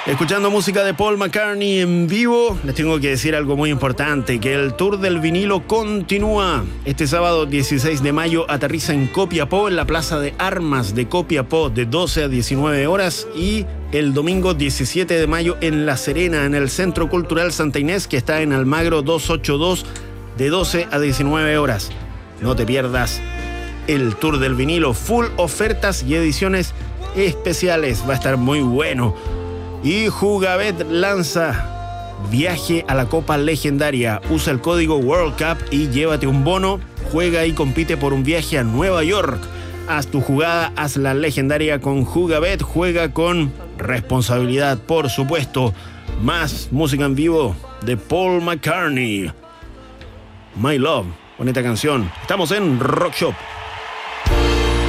Escuchando música de Paul McCartney en vivo, les tengo que decir algo muy importante, que el Tour del Vinilo continúa. Este sábado 16 de mayo aterriza en Copiapó, en la Plaza de Armas de Copiapó, de 12 a 19 horas, y el domingo 17 de mayo en La Serena, en el Centro Cultural Santa Inés, que está en Almagro 282, de 12 a 19 horas. No te pierdas el Tour del Vinilo, full ofertas y ediciones especiales, va a estar muy bueno. Y Jugabet lanza viaje a la Copa Legendaria. Usa el código World Cup y llévate un bono. Juega y compite por un viaje a Nueva York. Haz tu jugada, haz la legendaria con Jugabet. Juega con responsabilidad, por supuesto. Más música en vivo de Paul McCartney. My Love, bonita canción. Estamos en Rock Shop.